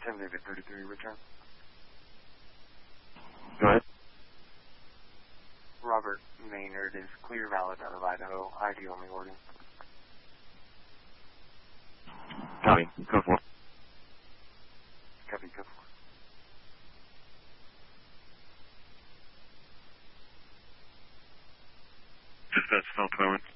10 David 33, return. Go ahead. Robert Maynard is clear valid out of Idaho. ID only wording. Copy. Go for it. Copy, go for it. Dispatch, South Tower.